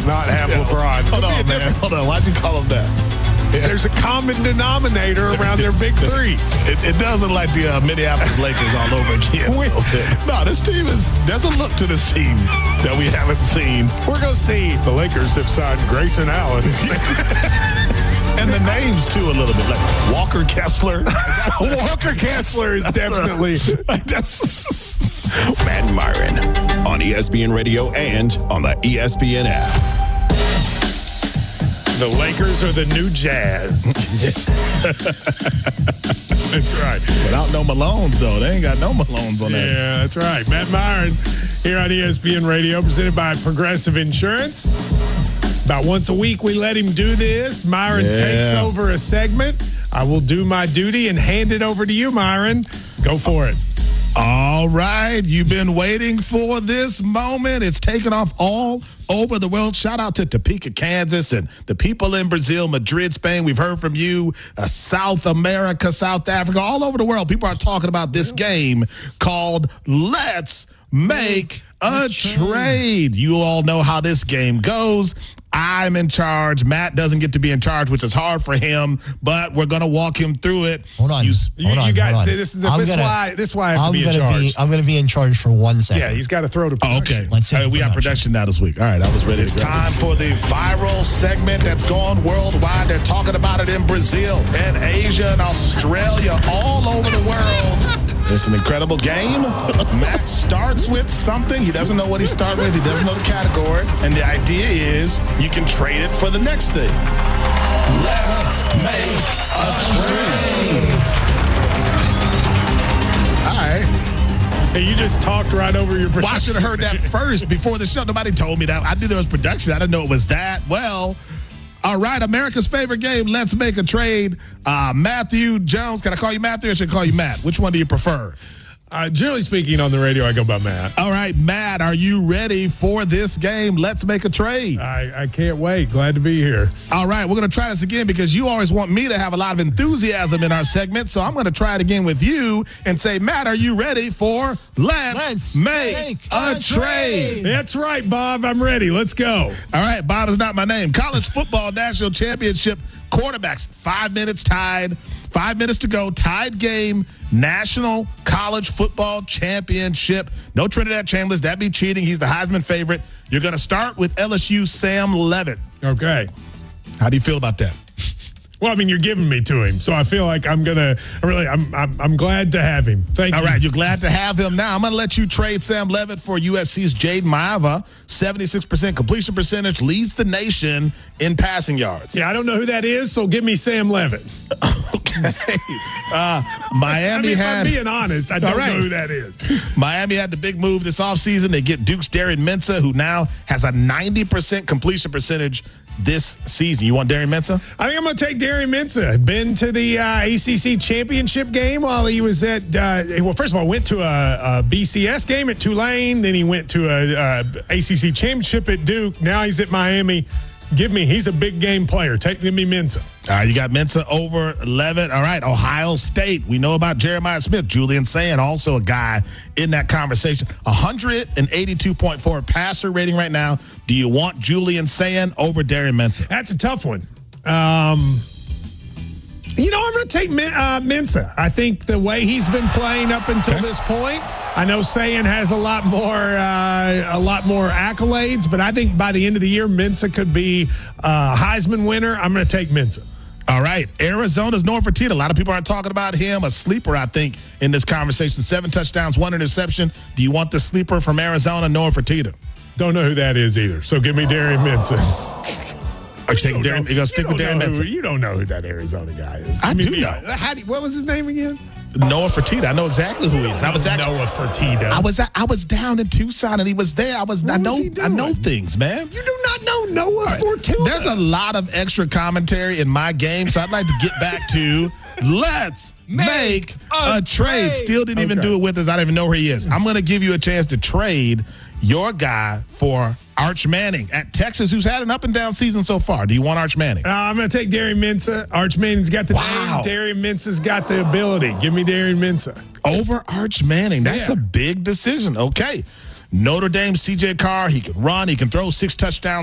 will not have LeBron. Hold on, man. Hold on. Why'd you call him that? There's a common denominator around their big three. It does look like the Minneapolis Lakers all over again. No, this team there's a look to this team that we haven't seen. We're going to see the Lakers have signed Grayson Allen. And the names, too, a little bit. Like Walker Kessler. Walker Kessler is definitely. Matt Myron on ESPN Radio and on the ESPN app. The Lakers are the new Jazz. That's right. Without no Malones, though. They ain't got no Malones on that. Yeah, that's right. Matt Myron here on ESPN Radio, presented by Progressive Insurance. About once a week, we let him do this. Myron takes over a segment. I will do my duty and hand it over to you, Myron. Go for it. All right. You've been waiting for this moment. It's taken off all over the world. Shout out to Topeka, Kansas, and the people in Brazil, Madrid, Spain. We've heard from you. South America, South Africa, all over the world. People are talking about this game called Let's Make a Trade. You all know how this game goes. I'm in charge. Matt doesn't get to be in charge, which is hard for him, but we're going to walk him through it. Hold on. This is why I have to be in charge. I'm going to be in charge for 1 second. Yeah, he's got to throw to production. Okay. We got production now this week. All right, I was ready. It's time for the viral segment that's gone worldwide. They're talking about it in Brazil and Asia and Australia, all over the world. It's an incredible game. Matt starts with something. He doesn't know what he's starting with. He doesn't know the category. And the idea is you can trade it for the next thing. Let's make a trade. All right. Hey, you just talked right over your production. Well, I should have heard that first before the show. Nobody told me that. I knew there was production. I didn't know it was that. Well, all right, America's favorite game, Let's Make a Trade. Matthew Jones. Can I call you Matthew or should I call you Matt? Which one do you prefer? Generally speaking, on the radio, I go by Matt. All right, Matt, are you ready for this game? Let's make a trade. I can't wait. Glad to be here. All right, we're going to try this again because you always want me to have a lot of enthusiasm in our segment. So I'm going to try it again with you and say, Matt, are you ready for Let's make a trade? That's right, Bob. I'm ready. Let's go. All right, Bob is not my name. College football national championship quarterbacks, 5 minutes tied. 5 minutes to go, tied game, National College Football Championship. No Trinidad Chambers, that'd be cheating. He's the Heisman favorite. You're going to start with LSU Sam Levitt. Okay. How do you feel about that? Well, I mean, you're giving me to him, so I feel like I'm glad to have him. Thank you. All right, you're glad to have him. Now, I'm going to let you trade Sam Levitt for USC's Jaden Maiava. 76% completion percentage, leads the nation in passing yards. Yeah, I don't know who that is, so give me Sam Levitt. Okay. Miami I'm being honest, I don't know who that is. Miami had the big move this offseason. They get Duke's Darren Mensah, who now has a 90% completion percentage this season. You want Darren Mensah? I think I'm going to take Darren Mensah. Been to the ACC championship game while he was at, first of all, went to a BCS game at Tulane. Then he went to a ACC championship at Duke. Now he's at Miami. He's a big game player. Give me Mensah. All right, you got Mensah over Levitt. All right, Ohio State. We know about Jeremiah Smith. Julian Sand, also a guy in that conversation. 182.4 passer rating right now. Do you want Julian Sand over Darren Mensah? That's a tough one. I'm going to take Mensah. I think the way he's been playing up until this point, I know Sand has a lot more accolades, but I think by the end of the year, Mensah could be a Heisman winner. I'm going to take Mensah. All right, Arizona's Noah Fertitta. A lot of people are talking about him, a sleeper, I think, in this conversation. 7 touchdowns, 1 interception. Do you want the sleeper from Arizona, Noah Fertitta? Don't know who that is either, so give me Darren Mensah. Are you going to stick with Darren Mensah? You don't know who that Arizona guy is. I do know. What was his name again? Noah Fertitta. I know exactly who he is. Noah Fertitta. I was down in Tucson and he was there. I know things, man. You do not know Noah Fertitta. There's a lot of extra commentary in my game, so I'd like to get back to Let's make a trade. Still didn't even do it with us. I don't even know where he is. I'm going to give you a chance to trade your guy for Arch Manning at Texas, who's had an up and down season so far. Do you want Arch Manning? I'm going to take Darren Mensah. Arch Manning's got the name. Darren Mensah's got the ability. Give me Darren Mensah. Over Arch Manning. That's a big decision. Okay. Notre Dame, C.J. Carr, he can run, he can throw 6 touchdowns.